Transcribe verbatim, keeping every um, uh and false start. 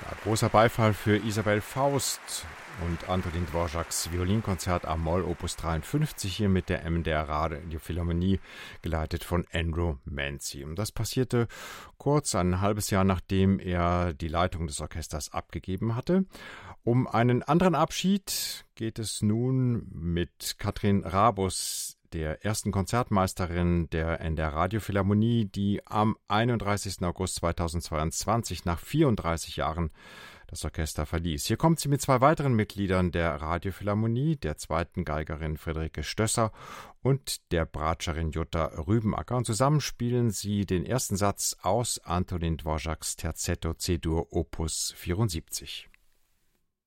Ja, großer Beifall für Isabel Faust und Antonín Dvořáks Violinkonzert a-Moll Opus dreiundfünfzig hier mit der M D R Radiophilharmonie, geleitet von Andrew Mancy. Und das passierte kurz ein halbes Jahr, nachdem er die Leitung des Orchesters abgegeben hatte. Um einen anderen Abschied geht es nun mit Katrin Rabus, der ersten Konzertmeisterin der N D R Radiophilharmonie, die am einunddreißigsten August zweitausendzweiundzwanzig nach vierunddreißig Jahren das Orchester verließ. Hier kommt sie mit zwei weiteren Mitgliedern der Radiophilharmonie, der zweiten Geigerin Friederike Stösser und der Bratscherin Jutta Rübenacker. Und zusammen spielen sie den ersten Satz aus Antonín Dvořáks Terzetto C-Dur Opus vierundsiebzig.